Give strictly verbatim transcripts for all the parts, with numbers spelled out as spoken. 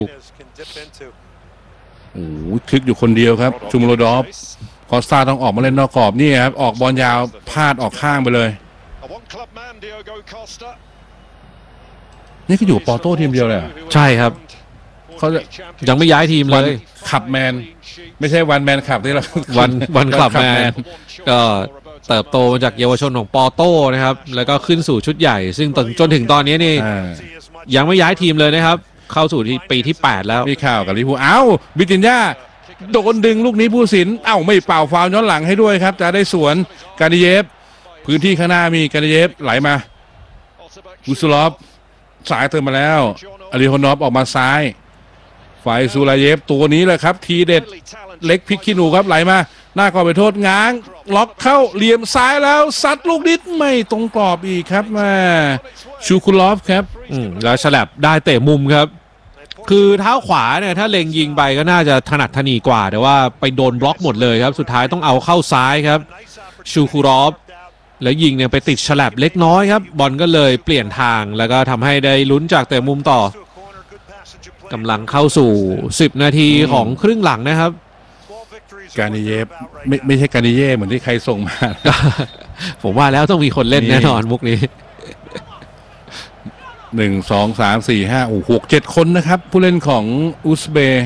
โอ้โหคลิกอยู่คนเดียวครับชูมโรดอฟคอสตาต้องออกมาเล่นนอกกรอบนี่ครับออกบอลยาวพลาดออกข้างไปเลยนี่ก็อยู่ปอโต้ทีมเดียวเลยใช่ครับเขายังไม่ย้ายทีมเลยขับแมนไม่ใช่วันแมนขับที่เราวันวันขับแมนก็เติบโตมาจากเยาวชนของปอโต้นะครับแล้วก็ขึ้นสู่ชุดใหญ่ซึ่งจนถึงตอนนี้นี่ยังไม่ย้ายทีมเลยนะครับเข้าสู่ที่ปีที่แปดแล้วมีข่าวกับลิเวอร์พูลอ้าวบิตินญาโดนดึงลูกนี้ผู้สินเอ้าไม่เป่าฟาวล์ย้อนหลังให้ด้วยครับจะได้สวนกาดิเยฟพื้นที่ข้างหน้ามีกาดิเยฟไหลมากุสลอฟสายเติมมาแล้วอาริโฮนอฟออกมาซ้ายฝ่ายซูลาเยฟตัวนี้แหละครับทีเด็ดเล็กพิกคินูครับไหลมาหน้าก่อไปโทษง้างล็อกเข้าเหลี่ยมซ้ายแล้วซัดลูกนิดไม่ตรงกรอบอีกครับมาชูคุลอฟครับแล้วฉลับได้เตะมุมครับคือเท้าขวาเนี่ยถ้าเล็งยิงไปก็น่าจะถนัดถนีกว่าแต่ว่าไปโดนบล็อกหมดเลยครับสุดท้ายต้องเอาเข้าซ้ายครับชูคุลอฟแล้วยิงเนี่ยไปติดฉลับเล็กน้อยครับบอลก็เลยเปลี่ยนทางแล้วก็ทำให้ได้ลุ้นจากเตะมุมต่อกำลังเข้าสู่สิบนาทีของครึ่งหลังนะครับกานิเยฟไม่ไม่ใช่กานิเย่เหมือนที่ใครส่งมาผมว่าแล้วต้องมีคนเล่นแน่นอนมุกนี้หนึ่งสองสามสี่ห้าโอ้หกเจ็ดคนนะครับผู้เล่นของอุซเบย์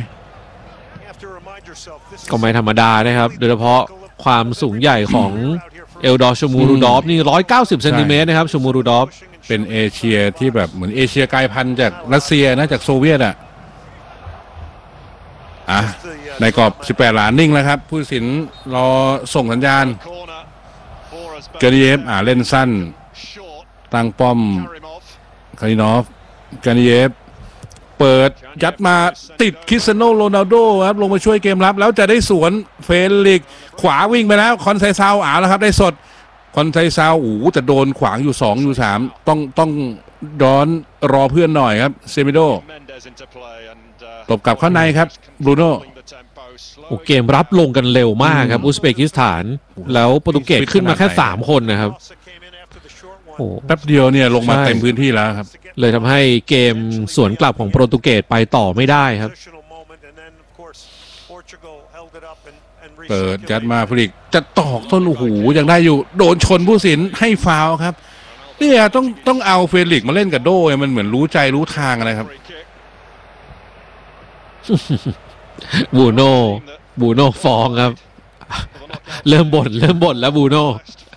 ก็ไม่ธรรมดานะครับโดยเฉพาะความสูงใหญ่ของเอลดอร์ชูมูรูดอฟนี่ร้อยเก้าสิบเซนติเมตรนะครับชูมูรูดอฟเป็นเอเชียที่แบบเหมือนเอเชียกลายพันธุ์จากรัสเซียนะจากโซเวียตอ่ะอ่ะในกรอบสิบแปดหลานิ่งแล้วครับผู้สินรอส่งสัญญาณเกเรียฟอ่าเล่นสั้นตั้งป้อมคารินอฟกานิเยฟเปิดยัดมาติดคริสเตียโนโรนัลโดครับลงมาช่วยเกมรับแล้วจะได้สวนเฟลิกขวาวิ่งไปแล้วคอนไซซาวอ่าแล้วครับได้สดคอนไซซาวโอ้แต่โดนขวางอยู่สองอยู่สามต้องต้องย้อนรอเพื่อนหน่อยครับเซมิโดตบกลับเข้าในครับบรูโน่โอ้เกมรับลงกันเร็วมากครับอุซเบกิสถานแล้วโปรตุเกสขึ้นมาแค่สามคนนะครับโอ้แป๊บเดียวเนี่ยลงมาเต็มพื้นที่แล้วครับเลยทำให้เกมสวนกลับของโปรตุเกสไปต่อไม่ได้ครับเปิดยัดมาฟลิกจะตอกต้นโอ้โหยังได้อยู่โดนชนผู้สินให้ฟาวครับนี่ต้องต้องเอาเฟลิกมาเล่นกับโดมันเหมือนรู้ใจรู้ทางอะไรครับบูโน่บูโน่ฟองครับเริ่มบ่นเริ่มบ่นแล้วบูโน่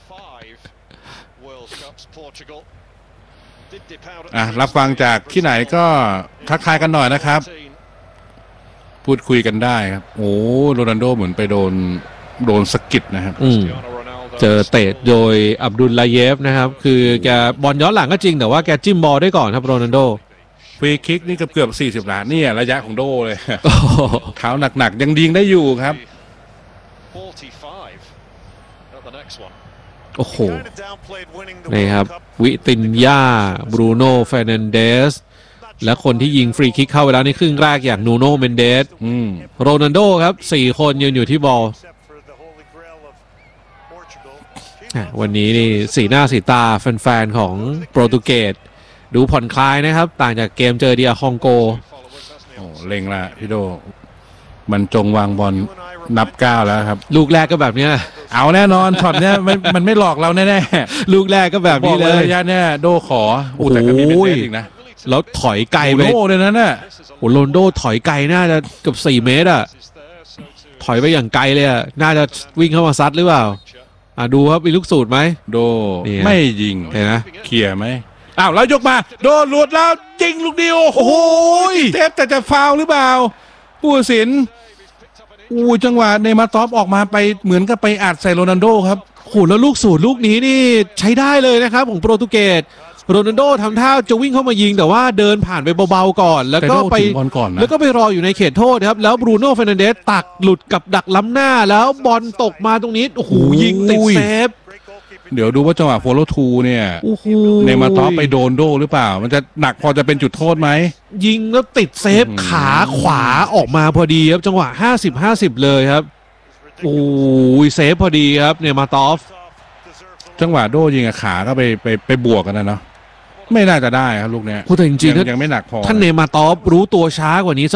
อ่ะรับฟังจากที่ไหนก็ทักทายกันหน่อยนะครับพูดคุยกันได้ครับโอ้โรนัลโดเหมือนไปโดนโดนสกิดนะครับเจอเตะโดยอับดุลลาเยฟนะครับคือแกบอลย้อนหลังก็จริงแต่ว่าแกจิ้มบอลได้ก่อนครับโรนัลโดฟรีคิกนี่เกือบเกือบสี่สิบล้านนี่ระยะของโดเลยเท้าหนักๆยังยิงได้อยู่ครับโอ้โหนี่ครับวิตินญาบรูโน่เฟร์นันเดสและคนที่ยิงฟรีคิกเข้าไปแล้วในครึ่งแรกอย่างนูโน่เมนเดสโรนัลโดครับสี่คนยืนอยู่ที่บอลวันนี้นี่สีหน้าสีตาแฟนๆของโปรตุเกสดูผ่อนคลายนะครับต่างจากเกมเจอเดียคองโกโอ้เล็งละพี่โดมันจงวางบอลนับก้าวแล้วครับลูกแรกก็แบบนี้เอาแน่นอนช็อตเนี้ยมันมันไม่หลอกเราแน่ๆลูกแรกก็แบบนี้เลยระยะเนี้ยโดขอโอ้แต่ก็มีเป็นเซฟอีกนะแล้วถอยไกลไปโอ้เลยนะน่ะโอ้โรนโดถอยไกลน่าจะเกือบสี่เมตรอ่ะถอยไปอย่างไกลเลยอ่ะน่าจะวิ่งเข้ามาซัดหรือเปล่าอ่ะดูครับมีลูกสูตรไหมโดไม่ยิงเห็นไหมเคลียร์ไหมอ้าวแล้วยกมาโดนหลุดแล้วจริงลูกเดียวโอ้โหเทปแต่จะฟาวหรือเปล่าผู้ตัดสินอู้จังหวะเนมาตอฟออกมาไปเหมือนกับไปอัดใส่โรนัลโดครับโหแล้วลูกสูตรลูกนี้นี่ใช้ได้เลยนะครับของโปรตุเกสโรนัลโดทำท่าจะวิ่งเข้ามายิงแต่ว่าเดินผ่านไปเบาๆก่อนแล้วก็ไปแล้วก็ไปรออยู่ในเขตโทษครับแล้วบรูโน่เฟร์นันเดสตักหลุดกับดักล้ำหน้าแล้วบอลตกมาตรงนี้โอ้โหยิงติดเซฟเดี๋ยวดูว่าจังหวะโฟโลทูเนี่ยเนมาตอฟไปโดนโดหรือเปล่ามันจะหนักพอจะเป็นจุดโทษไหมยิงแล้วติดเซฟขาขวาออกมาพอดีครับจังหวะห้าสิบ ห้าสิบเลยครับโอ้ยเซฟพอดีครับเนมาตอฟจังหวะโดยิงขาก็ไปไปไปบวกกันนะเนาะไม่น่าจะได้ครับลูกเนี้ยแต่จริงๆยังไม่หนักพอท่านเนมาตอฟรู้ตัวช้ากว่านี้